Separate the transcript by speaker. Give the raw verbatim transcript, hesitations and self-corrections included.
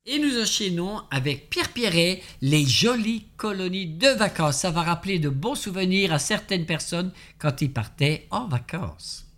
Speaker 1: Et nous enchaînons avec Pierre Pierret, les jolies colonies de vacances. Ça va rappeler de bons souvenirs à certaines personnes quand ils partaient en vacances.